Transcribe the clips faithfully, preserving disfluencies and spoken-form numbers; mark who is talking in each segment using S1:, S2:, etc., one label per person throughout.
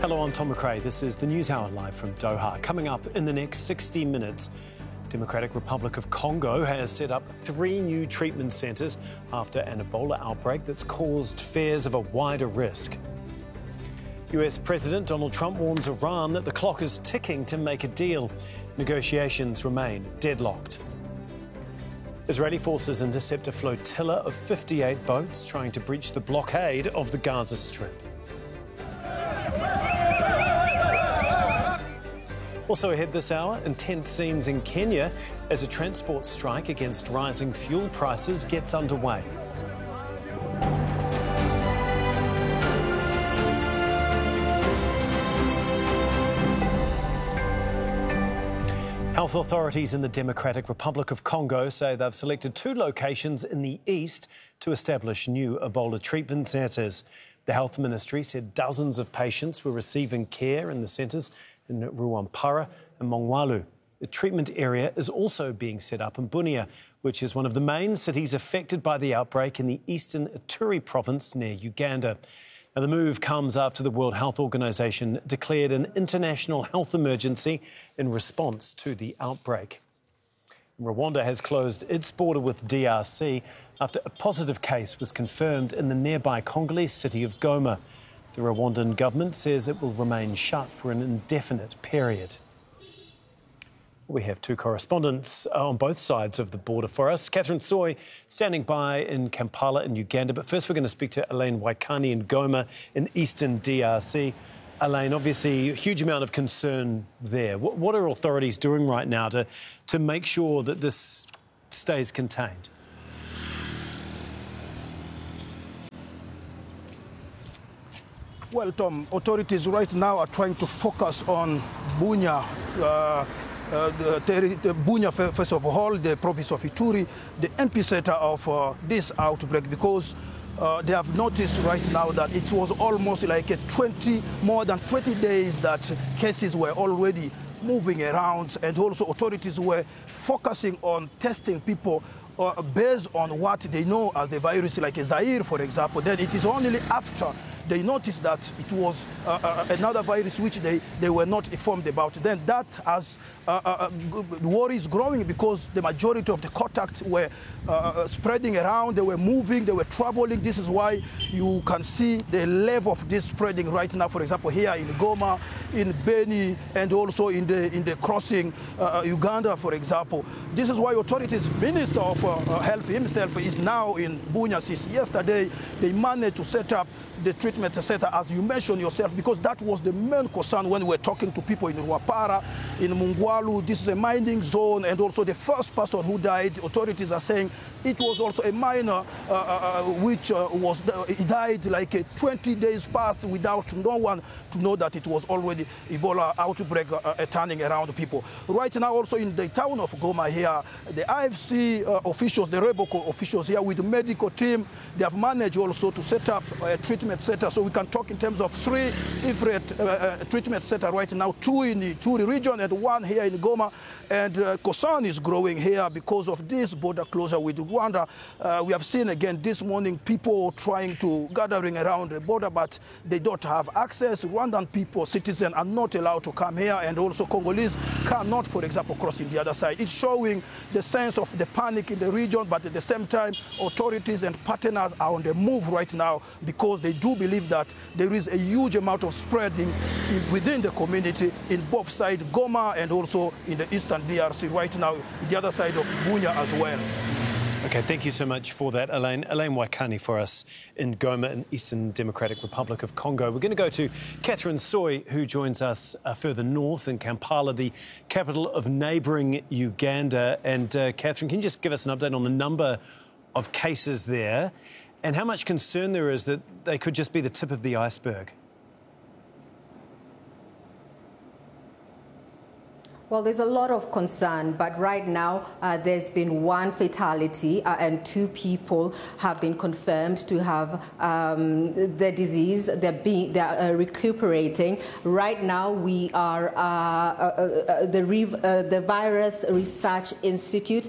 S1: Hello, I'm Tom McRae. This is the News Hour live from Doha. Coming up in the next sixty minutes, Democratic Republic of Congo has set up three new treatment centres after an Ebola outbreak that's caused fears of a wider risk. U S President Donald Trump warns Iran that the clock is ticking to make a deal. Negotiations remain deadlocked. Israeli forces intercept a flotilla of fifty-eight boats trying to breach the blockade of the Gaza Strip. Also ahead this hour, intense scenes in Kenya as a transport strike against rising fuel prices gets underway. Health authorities in the Democratic Republic of Congo say they've selected two locations in the east to establish new Ebola treatment centres. The Health Ministry said dozens of patients were receiving care in the centres in Rwampara and Mongwalu. The treatment area is also being set up in Bunia, which is one of the main cities affected by the outbreak in the eastern Ituri province near Uganda. Now, the move comes after the World Health Organization declared an international health emergency in response to the outbreak. Rwanda has closed its border with D R C after a positive case was confirmed in the nearby Congolese city of Goma. The Rwandan government says it will remain shut for an indefinite period. We have two correspondents on both sides of the border for us. Catherine Soy standing by in Kampala in Uganda. But first we're going to speak to Elaine Waikani in Goma in eastern D R C. Elaine, obviously a huge amount of concern there. What, what are authorities doing right now to, to make sure that this stays contained?
S2: Well, Tom, authorities right now are trying to focus on Bunia, uh, uh, the, the Bunia, first of all, the province of Ituri, the epicenter of uh, this outbreak, because uh, they have noticed right now that it was almost like a twenty, more than twenty days that cases were already moving around, and also authorities were focusing on testing people uh, based on what they know as the virus, like Zaire, for example. Then it is only after they noticed that it was uh, uh, another virus which they, they were not informed about. Then that has uh, uh, worries growing because the majority of the contacts were uh, spreading around, they were moving, they were traveling. This is why you can see the level of this spreading right now, for example, here in Goma, in Beni, and also in the, in the crossing uh, Uganda, for example. This is why authorities, Minister of uh, Health himself is now in Bunia since yesterday. They managed to set up the treatment center, as you mentioned yourself, because that was the main concern when we were talking to people in Rwampara, in Mongwalu. This is a mining zone, and also the first person who died, authorities are saying it was also a miner uh, uh, which uh, was uh, he died like uh, twenty days past without no one to know that it was already Ebola outbreak uh, uh, turning around people. Right now, also in the town of Goma here, the I F C uh, officials, the Reboko officials here with the medical team, they have managed also to set up a treatment center. So we can talk in terms of three different uh, uh, treatment centers right now, two in the Ituri region and one here in Goma. And uh, concern is growing here because of this border closure with Rwanda. Uh, we have seen again this morning people trying to gathering around the border, but they don't have access. Rwandan people, citizens, are not allowed to come here, and also Congolese cannot, for example, cross in the other side. It's showing the sense of the panic in the region, but at the same time, authorities and partners are on the move right now because they do believe that there is a huge amount of spreading in, within the community in both sides, Goma and also in the eastern D R C right now, the other side of Bunia as well.
S1: OK, thank you so much for that, Elaine. Elaine Waikani for us in Goma in Eastern Democratic Republic of Congo. We're going to go to Catherine Soy, who joins us uh, further north in Kampala, the capital of neighbouring Uganda. And uh, Catherine, can you just give us an update on the number of cases there and how much concern there is that they could just be the tip of the iceberg?
S3: Well, there's a lot of concern, but right now uh, there's been one fatality uh, and two people have been confirmed to have um, the disease. They're, being, they're uh, recuperating. Right now we are, uh, uh, uh, the, uh, the Virus Research Institute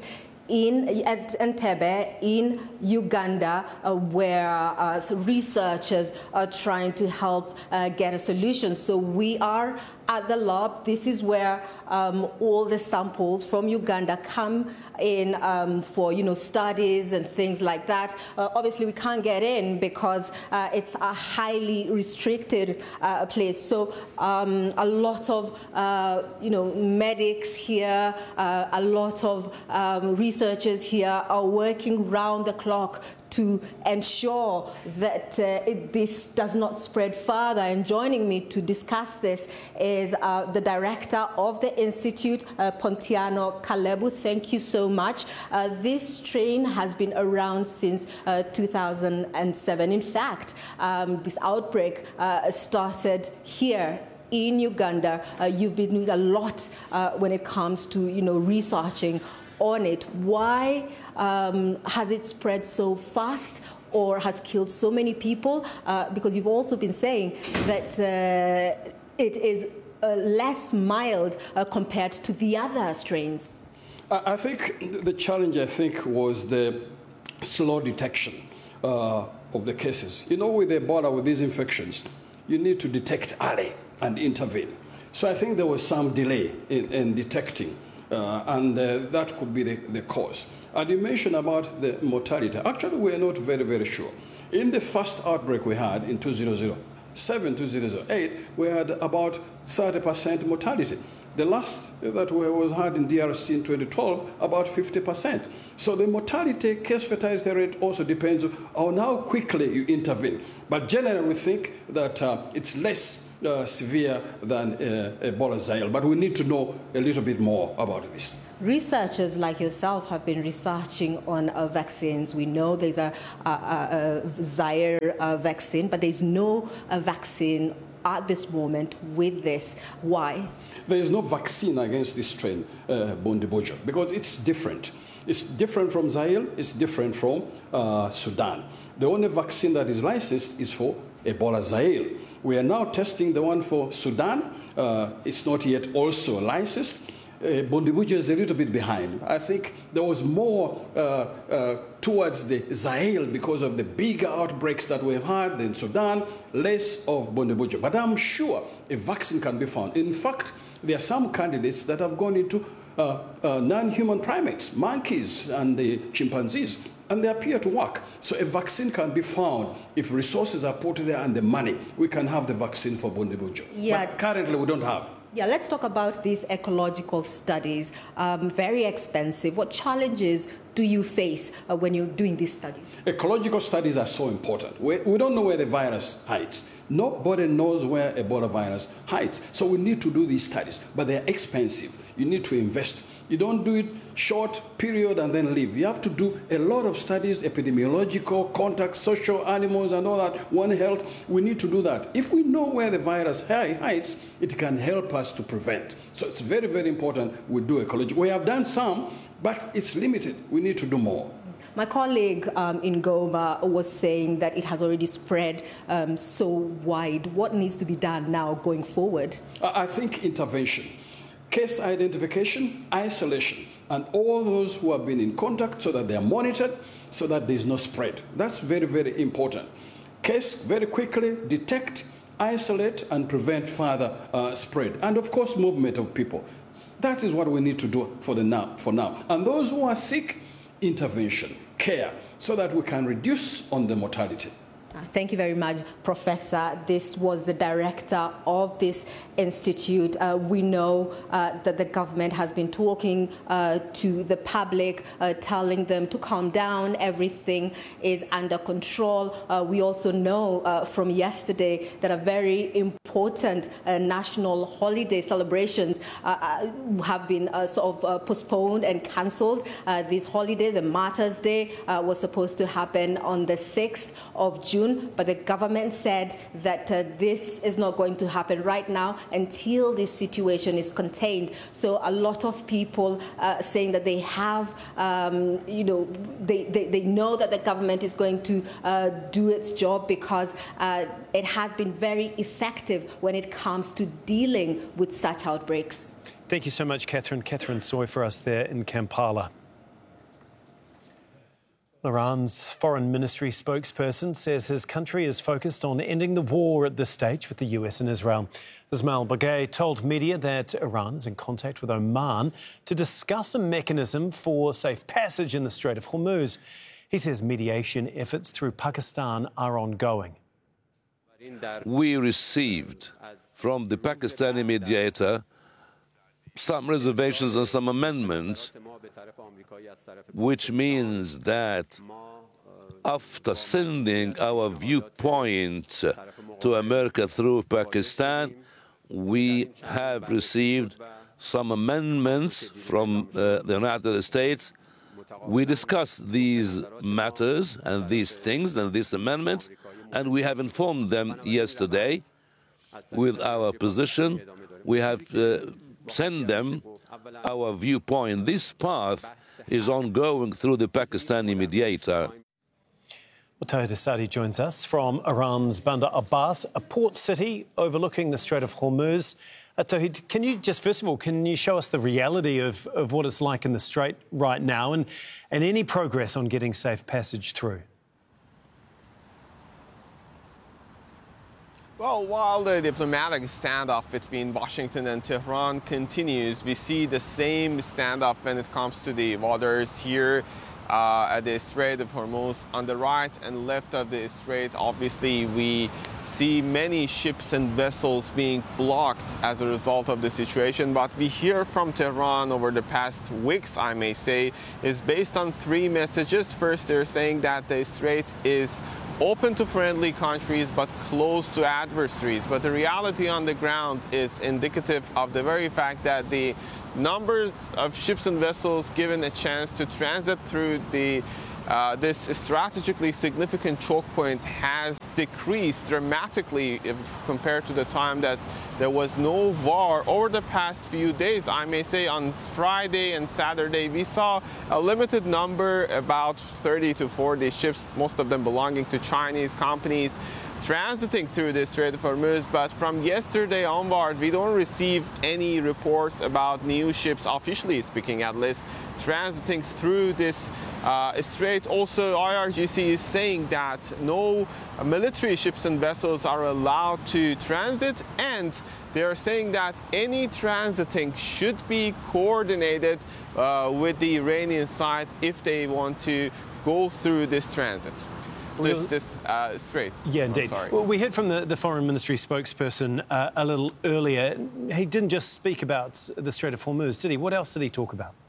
S3: in at Entebbe, in Uganda, uh, where uh, researchers are trying to help uh, get a solution. So we are at the lab. This is where um, all the samples from Uganda come in um, for, you know, studies and things like that. Uh, obviously, we can't get in because uh, it's a highly restricted uh, place. So um, a lot of, uh, you know, medics here, uh, a lot of um, researchers here are working round the clock to ensure that uh, it, this does not spread further. And joining me to discuss this is uh, the director of the Institute, uh, Pontiano Kalebu. Thank you so much. Uh, this strain has been around since uh, two thousand seven. In fact, um, this outbreak uh, started here in Uganda. Uh, you've been doing a lot uh, when it comes to, you know, researching on it. Why um, has it spread so fast or has killed so many people? Uh, because you've also been saying that uh, it is uh, less mild uh, compared to the other strains.
S4: I think the challenge, I think, was the slow detection uh, of the cases. You know, with Ebola, with these infections, you need to detect early and intervene. So I think there was some delay in, in detecting. Uh, and uh, that could be the, the cause. And you mentioned about the mortality. Actually, we are not very, very sure. In the first outbreak we had in two thousand seven, two thousand eight, we had about thirty percent mortality. The last that we was had in D R C in twenty twelve, about fifty percent. So the mortality, case fatality rate also depends on how quickly you intervene. But generally, we think that uh, it's less Uh, severe than uh, Ebola Zaire, but we need to know a little bit more about this.
S3: Researchers like yourself have been researching on uh, vaccines. We know there's a, a, a Zaire uh, vaccine, but there's no uh, vaccine at this moment with this. Why?
S4: There is no vaccine against this strain, uh, Bundibugyo, because it's different. It's different from Zaire, it's different from uh, Sudan. The only vaccine that is licensed is for Ebola Zaire. We are now testing the one for Sudan. Uh, it's not yet also licensed. Uh, Bundibugyo is a little bit behind. I think there was more uh, uh, towards the Zaire because of the bigger outbreaks that we've had in Sudan, less of Bundibugyo. But I'm sure a vaccine can be found. In fact, there are some candidates that have gone into uh, uh, non-human primates, monkeys and the chimpanzees, and they appear to work. So a vaccine can be found if resources are put there and the money. We can have the vaccine for Bundibugyo.
S3: Yeah.
S4: But currently we don't have.
S3: Yeah, let's talk about these ecological studies. Um, very expensive. What challenges do you face uh, when you're doing these studies?
S4: Ecological studies are so important. We, we don't know where the virus hides. Nobody knows where Ebola virus hides. So we need to do these studies, but they're expensive. You need to invest. You don't do it short period and then leave. You have to do a lot of studies, epidemiological, contact, social, animals, and all that, One Health. We need to do that. If we know where the virus hides, it can help us to prevent. So it's very, very important we do ecology. We have done some, but it's limited. We need to do more.
S3: My colleague um, in Goma was saying that it has already spread um, so wide. What needs to be done now going forward?
S4: I think intervention. Case identification, isolation, and all those who have been in contact so that they are monitored, so that there is no spread. That's very, very important. Case very quickly detect, isolate, and prevent further uh, spread. And of course, movement of people. That is what we need to do for the now. For now. And those who are sick, intervention, care, so that we can reduce on the mortality.
S3: Thank you very much, Professor. This was the director of this institute. Uh, we know uh, that the government has been talking uh, to the public, uh, telling them to calm down. Everything is under control. Uh, we also know uh, from yesterday that a very important uh, national holiday celebrations uh, have been uh, sort of uh, postponed and cancelled. Uh, this holiday, the Martyrs' Day, uh, was supposed to happen on the sixth of June. But the government said that uh, this is not going to happen right now until this situation is contained. So a lot of people uh, saying that they have, um, you know, they, they, they know that the government is going to uh, do its job because uh, it has been very effective when it comes to dealing with such outbreaks.
S1: Thank you so much, Catherine. Catherine Soy for us there in Kampala. Iran's foreign ministry spokesperson says his country is focused on ending the war at this stage with the U S and Israel. Ismail Baghei told media that Iran is in contact with Oman to discuss a mechanism for safe passage in the Strait of Hormuz. He says mediation efforts through Pakistan are ongoing.
S5: We received from the Pakistani mediator some reservations and some amendments, which means that after sending our viewpoint to America through Pakistan, we have received some amendments from uh, the United States. We discussed these matters and these things and these amendments, and we have informed them yesterday with our position. We have uh, sent them our viewpoint. This path is ongoing through the Pakistani mediator.
S1: Well, Tawhid Asadi joins us from Iran's Bandar Abbas, a port city overlooking the Strait of Hormuz. Uh, Tawhid, can you just, first of all, can you show us the reality of, of what it's like in the Strait right now and, and any progress on getting safe passage through?
S6: Well, while the diplomatic standoff between Washington and Tehran continues, we see the same standoff when it comes to the waters here uh, at the Strait of Hormuz. On the right and left of the strait, obviously, we see many ships and vessels being blocked as a result of the situation. What we hear from Tehran over the past weeks, I may say, is based on three messages. First, they're saying that the strait is open to friendly countries but closed to adversaries. But the reality on the ground is indicative of the very fact that the numbers of ships and vessels given a chance to transit through the Uh, this strategically significant choke point has decreased dramatically if compared to the time that there was no war. Over the past few days, I may say on Friday and Saturday, we saw a limited number, about thirty to forty ships, most of them belonging to Chinese companies, transiting through the Strait of Hormuz. But from yesterday onward, we don't receive any reports about new ships, officially speaking at least, transiting through this uh, strait. Also, I R G C is saying that no military ships and vessels are allowed to transit, and they are saying that any transiting should be coordinated uh, with the Iranian side if they want to go through this transit. This, this uh, strait.
S1: Yeah, indeed. Well, we heard from the, the Foreign Ministry spokesperson uh, a little earlier. He didn't just speak about the Strait of Hormuz, did he? What else did he talk about?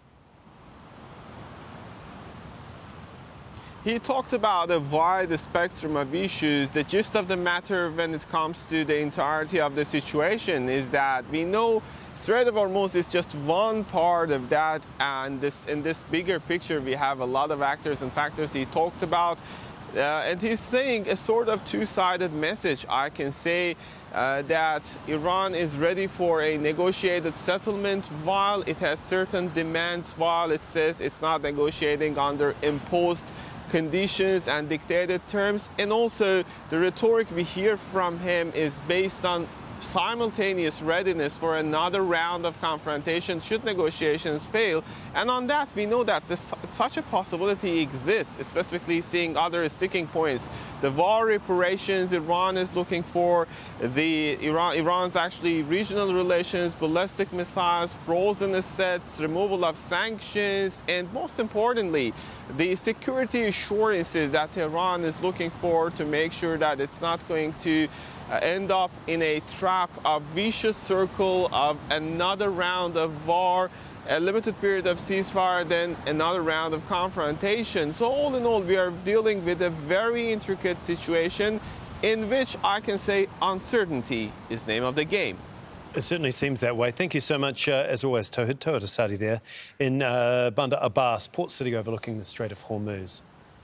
S6: He talked about a wide spectrum of issues. The gist of the matter when it comes to the entirety of the situation is that we know Strait of Hormuz is just one part of that, and this, in this bigger picture we have a lot of actors and factors he talked about. Uh, and he's saying a sort of two-sided message. I can say uh, that Iran is ready for a negotiated settlement while it has certain demands, while it says it's not negotiating under imposed conditions and dictated terms. And also the rhetoric we hear from him is based on simultaneous readiness for another round of confrontation should negotiations fail. And on that, we know that this, such a possibility exists, specifically seeing other sticking points. The war reparations Iran is looking for, the Iran, Iran's actually regional relations, ballistic missiles, frozen assets, removal of sanctions, and most importantly, the security assurances that Iran is looking for to make sure that it's not going to Uh, end up in a trap, a vicious circle of another round of war, a limited period of ceasefire, then another round of confrontation. So all in all, we are dealing with a very intricate situation in which I can say uncertainty is the name of the game.
S1: It certainly seems that way. Thank you so much, uh, as always, Tawhid Tawhid Asadi there in uh, Bandar Abbas, port city overlooking the Strait of Hormuz.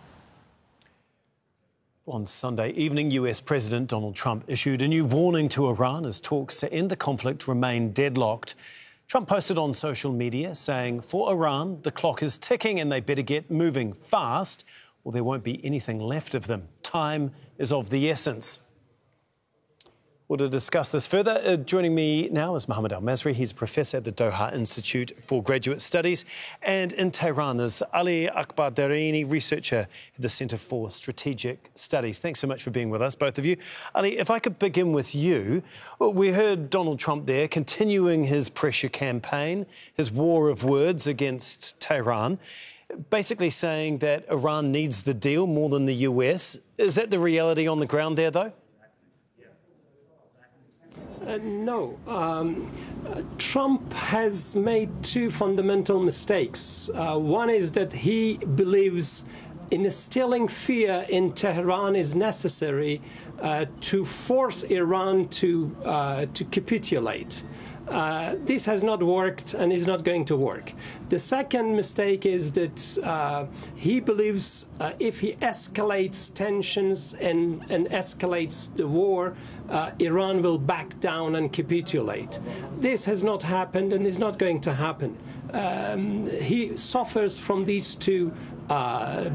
S1: On Sunday evening, U S President Donald Trump issued a new warning to Iran as talks to end the conflict remain deadlocked. Trump posted on social media saying, for Iran, the clock is ticking and they better get moving fast or there won't be anything left of them. Time is of the essence. Well, to discuss this further, uh, joining me now is Mohammed Al-Masri. He's a professor at the Doha Institute for Graduate Studies. And in Tehran is Ali Akbardarini, researcher at the Centre for Strategic Studies. Thanks so much for being with us, both of you. Ali, if I could begin with you. Well, we heard Donald Trump there continuing his pressure campaign, his war of words against Tehran, basically saying that Iran needs the deal more than the U S. Is that the reality on the ground there, though?
S7: Uh, no. Um, uh, Trump has made two fundamental mistakes. Uh, one is that he believes instilling fear in Tehran is necessary uh, to force Iran to, uh, to capitulate. Uh, this has not worked and is not going to work. The second mistake is that uh, he believes uh, if he escalates tensions and, and escalates the war, uh, Iran will back down and capitulate. This has not happened and is not going to happen. Um, he suffers from these two uh,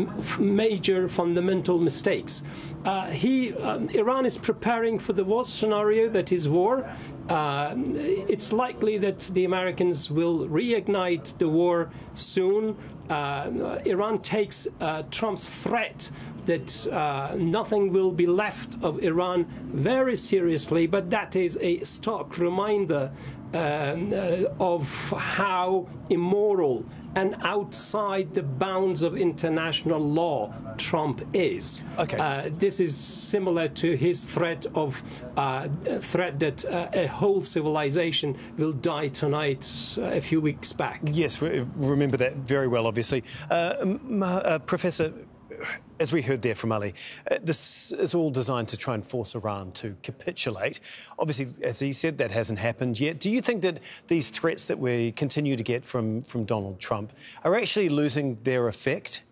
S7: major fundamental mistakes. Uh, he, um, Iran is preparing for the worst scenario, that is war. Uh, it's likely that the Americans will reignite the war soon. Uh, Iran takes uh, Trump's threat that uh, nothing will be left of Iran very seriously, but that is a stark reminder uh, uh, of how immoral and outside the bounds of international law Trump is.
S1: Okay.
S7: Uh, this is similar to his threat of uh, threat that uh, a whole civilization will die tonight uh, a few weeks back.
S1: Yes, we remember that very well, obviously. Uh, uh, Professor, as we heard there from Ali, uh, this is all designed to try and force Iran to capitulate. Obviously, as he said, that hasn't happened yet. Do you think that these threats that we continue to get from, from Donald Trump are actually losing their effect?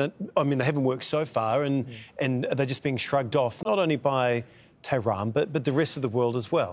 S1: I mean, they haven't worked so far, and, mm. and they're just being shrugged off, not only by Tehran, but, but the rest of the world as well.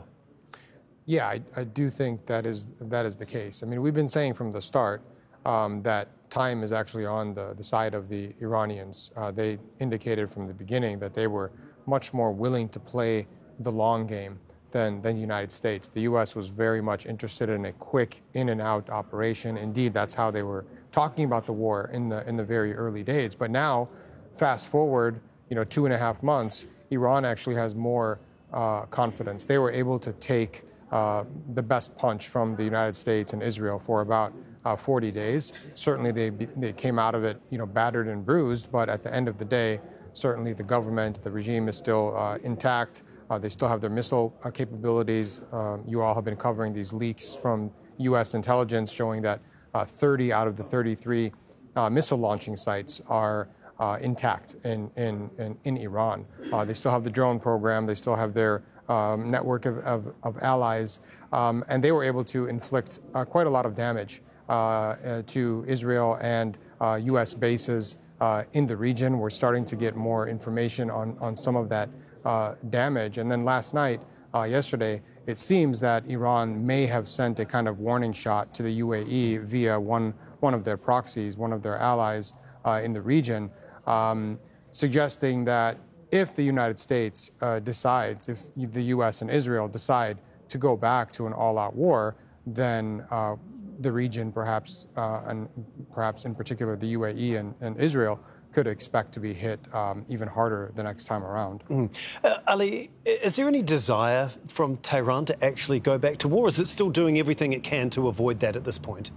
S8: Yeah, I, I do think that is, that is the case. I mean, we've been saying from the start um, that time is actually on the, the side of the Iranians. Uh, they indicated from the beginning that they were much more willing to play the long game than, than the United States. The U S was very much interested in a quick in and out operation. Indeed, that's how they were talking about the war in the in the very early days. But now, fast forward, you know, two and a half months, Iran actually has more uh, confidence. They were able to take uh, the best punch from the United States and Israel for about uh, forty days. Certainly, they they came out of it, you know, battered and bruised. But at the end of the day, certainly the government, the regime is still uh, intact. Uh, they still have their missile uh, capabilities. Um, you all have been covering these leaks from U S intelligence showing that Uh, thirty out of the thirty-three uh, missile launching sites are uh, intact in, in, in, in Iran. Uh, they still have the drone program. They still have their um, network of, of, of allies. Um, and they were able to inflict uh, quite a lot of damage uh, uh, to Israel and uh, U S bases uh, in the region. We're starting to get more information on, on some of that uh, damage. And then last night, uh, yesterday, it seems that Iran may have sent a kind of warning shot to the U A E via one, one of their proxies, one of their allies uh, in the region, um, suggesting that if the United States uh, decides, if the U S and Israel decide to go back to an all-out war, then uh, the region perhaps, uh, and perhaps in particular the U A E and, and Israel, could expect to be hit um, even harder the next time around.
S1: Mm. Uh, Ali, is there any desire from Tehran to actually go back to war? Or is it still doing everything it can to avoid that at this point?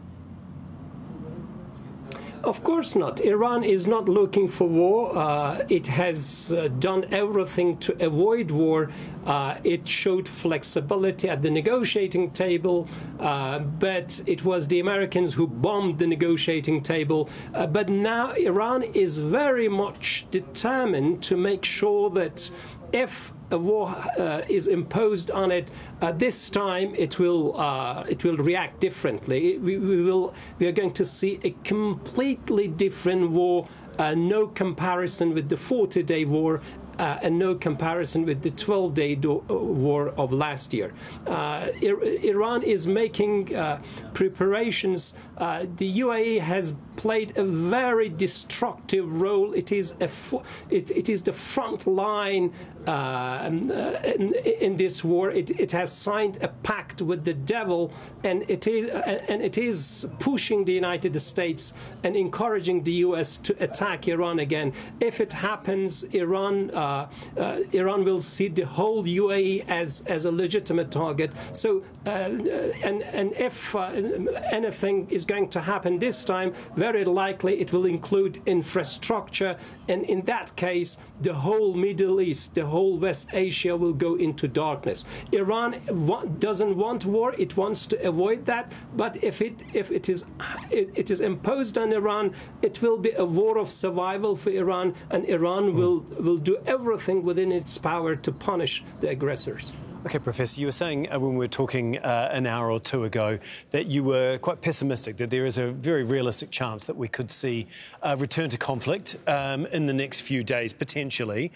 S7: Of course not. Iran is not looking for war. Uh, it has uh, done everything to avoid war. Uh, it showed flexibility at the negotiating table, uh, but it was the Americans who bombed the negotiating table. Uh, but now Iran is very much determined to make sure that if a war uh, is imposed on it, uh, this time it will uh, it will react differently. We, we will we are going to see a completely different war, uh, no comparison with the forty-day war. Uh, and no comparison with the twelve-day war of last year. Uh, Iran is making uh, preparations. Uh, the U A E has played a very destructive role. It is a it, it is the front line uh, in, in this war. It, it has signed a pact with the devil, and it is and it is pushing the United States and encouraging the U S to attack Iran again. If it happens, Iran uh, uh, Iran will see the whole U A E as as a legitimate target. So uh, and and if uh, anything is going to happen this time, very likely it will include infrastructure, and in that case, the whole Middle East, the whole West Asia will go into darkness. Iran wa- doesn't want war; it wants to avoid that. But if it if it is it, it is imposed on Iran, it will be a war of survival for Iran, and Iran will will do everything within its power to punish the aggressors.
S1: Okay, Professor, you were saying uh, when we were talking uh, an hour or two ago that you were quite pessimistic, that there is a very realistic chance that we could see a return to conflict um, in the next few days, potentially.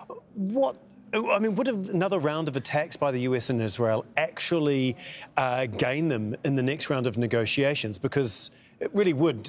S1: What, I mean, would another round of attacks by the U S and Israel actually uh, gain them in the next round of negotiations? Because it really would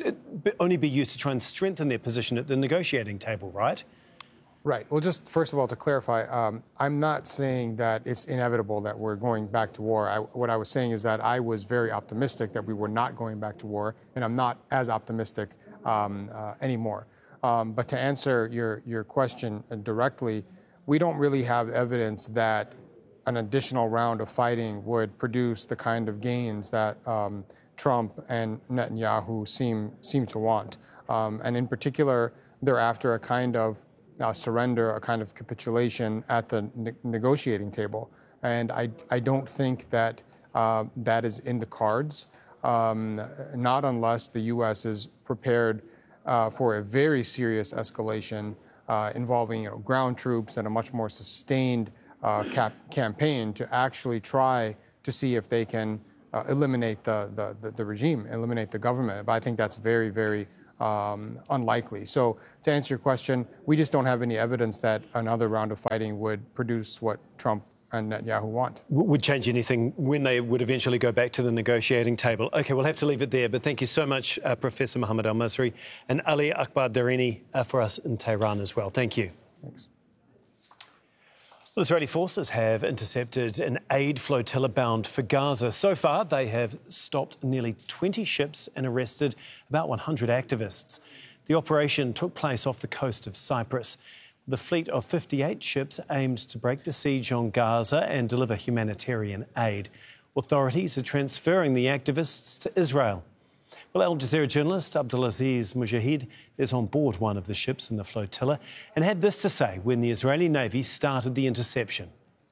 S1: only be used to try and strengthen their position at the negotiating table, right?
S8: Right. Well, just first of all, to clarify, um, I'm not saying that it's inevitable that we're going back to war. I, what I was saying is that I was very optimistic that we were not going back to war, and I'm not as optimistic um, uh, anymore. Um, but to answer your, your question directly, we don't really have evidence that an additional round of fighting would produce the kind of gains that um, Trump and Netanyahu seem, seem to want. Um, and in particular, they're after a kind of Uh, surrender, a kind of capitulation at the ne- negotiating table. And I, I don't think that uh, that is in the cards, um, not unless the U S is prepared uh, for a very serious escalation uh, involving you know, ground troops and a much more sustained uh, cap- campaign to actually try to see if they can uh, eliminate the, the, the, the regime, eliminate the government. But I think that's very, very Um, unlikely. So to answer your question, we just don't have any evidence that another round of fighting would produce what Trump and Netanyahu want.
S1: Would change anything when they would eventually go back to the negotiating table. OK, we'll have to leave it there. But thank you so much, uh, Professor Mohammed Al-Masri and Ali Akbar Darini uh, for us in Tehran as well. Thank you.
S8: Thanks.
S1: Well, Israeli forces have intercepted an aid flotilla bound for Gaza. So far, they have stopped nearly twenty ships and arrested about one hundred activists. The operation took place off the coast of Cyprus. The fleet of fifty-eight ships aimed to break the siege on Gaza and deliver humanitarian aid. Authorities are transferring the activists to Israel. Well, Al Jazeera journalist Abdulaziz Mujahid is on board one of the ships in the flotilla and had this to say when the Israeli Navy started the interception.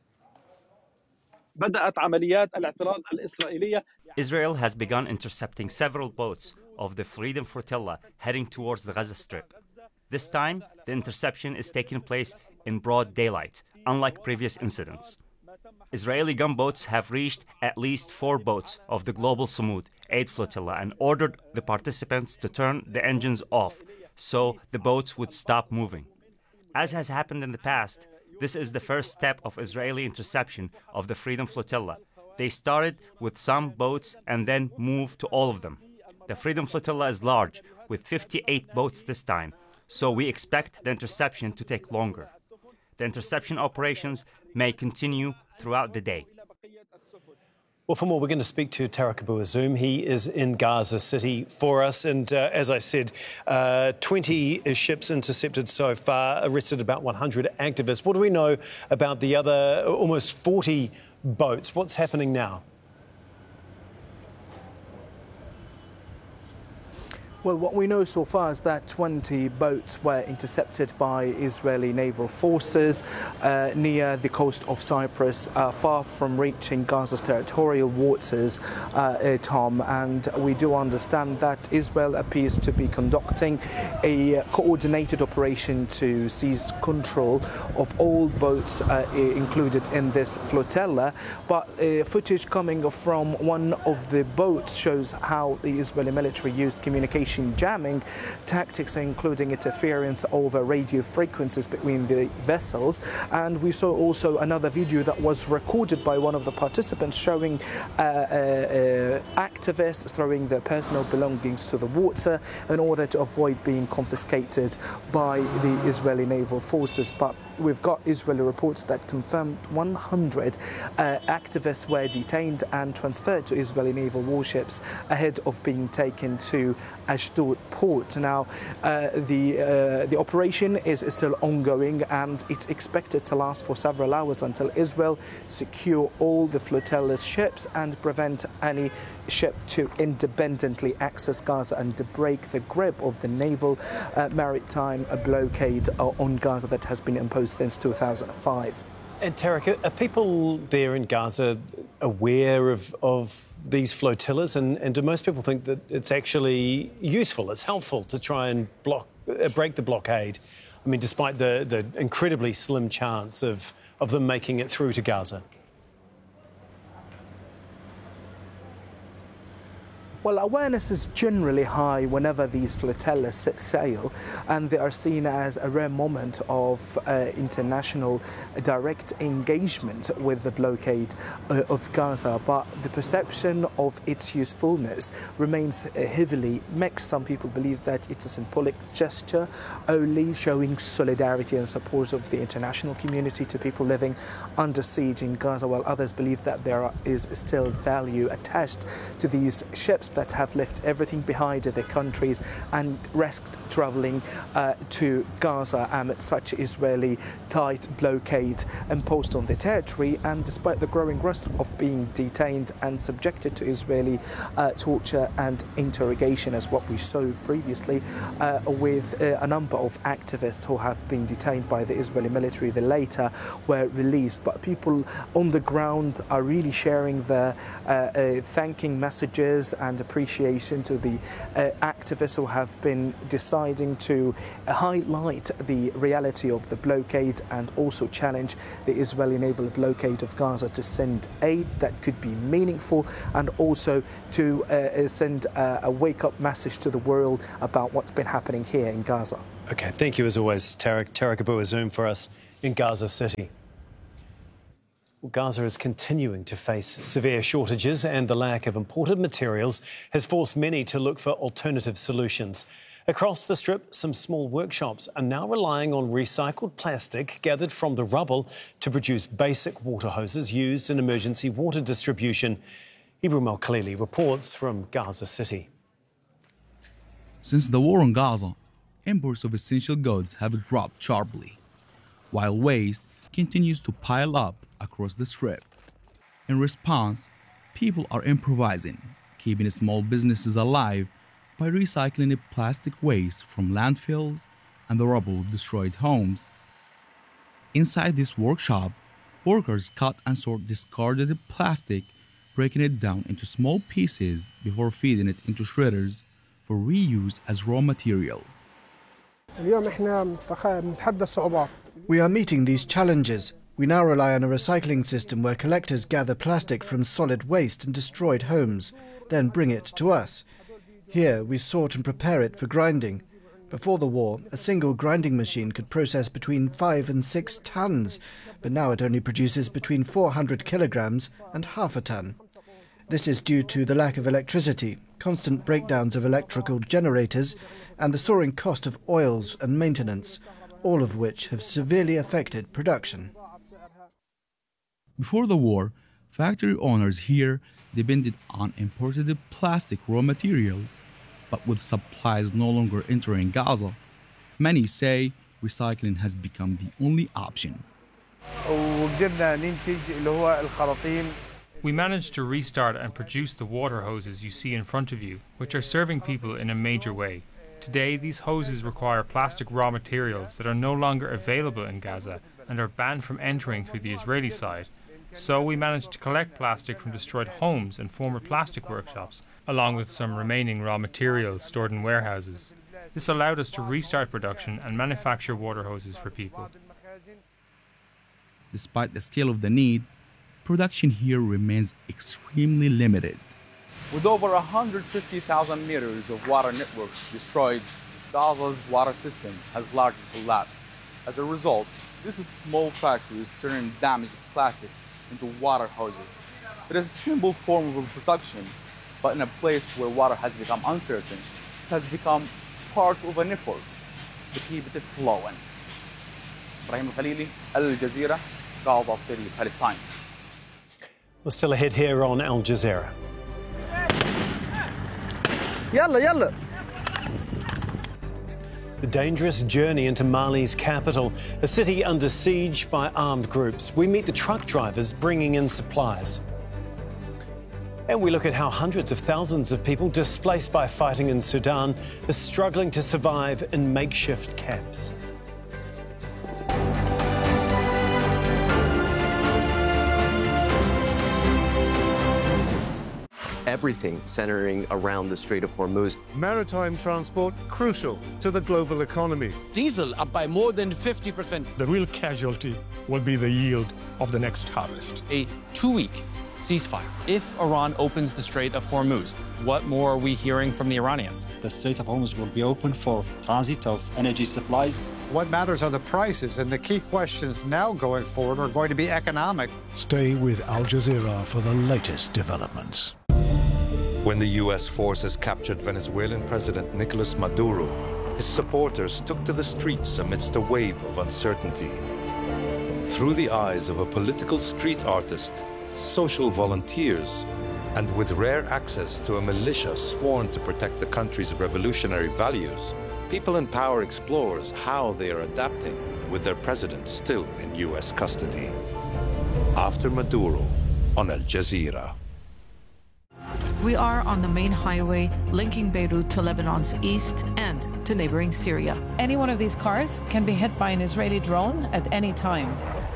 S9: Israel has begun intercepting several boats of the Freedom Flotilla heading towards the Gaza Strip. This time, the interception is taking place in broad daylight, unlike previous incidents. Israeli gunboats have reached at least four boats of the Global Samud aid flotilla and ordered the participants to turn the engines off so the boats would stop moving. As has happened in the past, this is the first step of Israeli interception of the Freedom Flotilla. They started with some boats and then moved to all of them. The Freedom Flotilla is large, with fifty-eight boats this time, so we expect the interception to take longer. The interception operations may continue throughout the day.
S1: Well, for more, we're going to speak to Tarek Abu Azoum. He is in Gaza City for us. And uh, as I said, uh, twenty ships intercepted so far, arrested about one hundred activists. What do we know about the other almost forty boats? What's happening now?
S10: Well, what we know so far is that twenty boats were intercepted by Israeli naval forces uh, near the coast of Cyprus, uh, far from reaching Gaza's territorial waters, uh, uh, Tom. And we do understand that Israel appears to be conducting a coordinated operation to seize control of all boats uh, included in this flotilla. But uh, footage coming from one of the boats shows how the Israeli military used communication machine jamming tactics, including interference over radio frequencies between the vessels. And we saw also another video that was recorded by one of the participants showing uh, uh, uh, activists throwing their personal belongings to the water in order to avoid being confiscated by the Israeli naval forces. But we've got Israeli reports that confirmed one hundred uh, activists were detained and transferred to Israeli naval warships ahead of being taken to Ashdod port. Now, uh, the uh, the operation is still ongoing, and it's expected to last for several hours until Israel secure all the flotilla's ships and prevent any ship to independently access Gaza and to break the grip of the naval uh, maritime blockade uh, on Gaza that has been imposed since two thousand five.
S1: And Tarek, are people there in Gaza aware of, of these flotillas? And, and do most people think that it's actually useful, it's helpful to try and block, uh, break the blockade? I mean, despite the, the incredibly slim chance of, of them making it through to Gaza.
S10: Well, awareness is generally high whenever these flotillas set sail, and they are seen as a rare moment of uh, international direct engagement with the blockade uh, of Gaza. But the perception of its usefulness remains uh, heavily mixed. Some people believe that it's a symbolic gesture only, showing solidarity and support of the international community to people living under siege in Gaza, while others believe that there is still value attached to these ships that have left everything behind in their countries and risked travelling uh, to Gaza amid such Israeli tight blockade imposed on their territory, and despite the growing risk of being detained and subjected to Israeli uh, torture and interrogation, as what we saw previously uh, with uh, a number of activists who have been detained by the Israeli military. They later were released, but people on the ground are really sharing their uh, uh, thanking messages and appreciation to the uh, activists who have been deciding to highlight the reality of the blockade and also challenge the Israeli naval blockade of Gaza to send aid that could be meaningful, and also to uh, send uh, a wake-up message to the world about what's been happening here in Gaza.
S1: OK, thank you as always, Tarek. Tarek Abu Azoom for us in Gaza City. Well, Gaza is continuing to face severe shortages, and the lack of imported materials has forced many to look for alternative solutions. Across the Strip, some small workshops are now relying on recycled plastic gathered from the rubble to produce basic water hoses used in emergency water distribution. Ibrahim Al-Khalili reports from Gaza City.
S11: Since the war on Gaza, imports of essential goods have dropped sharply, while waste continues to pile up across the Strip. In response, people are improvising, keeping small businesses alive by recycling the plastic waste from landfills and the rubble of destroyed homes. Inside this workshop, workers cut and sort discarded plastic, breaking it down into small pieces before feeding it into shredders for reuse as raw material.
S12: We are meeting these challenges. We now rely on a recycling system where collectors gather plastic from solid waste and destroyed homes, then bring it to us. Here we sort and prepare it for grinding. Before the war, a single grinding machine could process between five and six tons, but now it only produces between four hundred kilograms and half a ton. This is due to the lack of electricity, constant breakdowns of electrical generators, and the soaring cost of oils and maintenance, all of which have severely affected production.
S11: Before the war, factory owners here depended on imported plastic raw materials, but with supplies no longer entering Gaza, many say recycling has become the only option.
S13: We managed to restart and produce the water hoses you see in front of you, which are serving people in a major way. Today, these hoses require plastic raw materials that are no longer available in Gaza and are banned from entering through the Israeli side. So we managed to collect plastic from destroyed homes and former plastic workshops, along with some remaining raw materials stored in warehouses. This allowed us to restart production and manufacture water hoses for people.
S11: Despite the scale of the need, production here remains extremely limited.
S14: With over one hundred fifty thousand meters of water networks destroyed, Gaza's water system has largely collapsed. As a result, this small factory is turning damaged plastic into water hoses. It is a simple form of production, but in a place where water has become uncertain, it has become part of an effort to keep it flowing. Ibrahim Khalili, Al Jazeera, Gaza City, Palestine.
S1: We're still ahead here on Al Jazeera.
S12: Yalla, yalla.
S1: The dangerous journey into Mali's capital, a city under siege by armed groups. We meet the truck drivers bringing in supplies. And we look at how hundreds of thousands of people displaced by fighting in Sudan are struggling to survive in makeshift camps.
S15: Everything centering around the Strait of Hormuz.
S16: Maritime transport crucial to the global economy.
S17: Diesel up by more than fifty percent.
S18: The real casualty will be the yield of the next harvest.
S17: A two-week ceasefire. If Iran opens the Strait of Hormuz, what more are we hearing from the Iranians?
S19: The Strait of Hormuz will be open for transit of energy supplies.
S20: What matters are the prices, and the key questions now going forward are going to be economic.
S21: Stay with Al Jazeera for the latest developments.
S22: When the U S forces captured Venezuelan President Nicolas Maduro, his supporters took to the streets amidst a wave of uncertainty. Through the eyes of a political street artist, social volunteers, and with rare access to a militia sworn to protect the country's revolutionary values, People in Power explores how they are adapting with their president still in U S custody. After Maduro on Al Jazeera.
S23: We are on the main highway linking Beirut to Lebanon's east and to neighboring Syria.
S24: Any one of these cars can be hit by an Israeli drone at any time.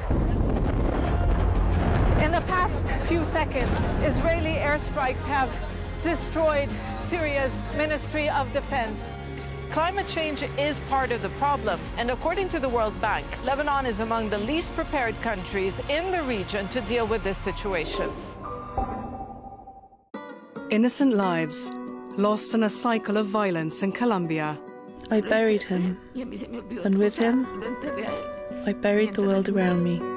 S25: In the past few seconds, Israeli airstrikes have destroyed Syria's Ministry of Defense.
S23: Climate change is part of the problem, and according to the World Bank, Lebanon is among the least prepared countries in the region to deal with this situation.
S26: Innocent lives lost in a cycle of violence in Colombia.
S27: I buried him, and with him, I buried the world around me.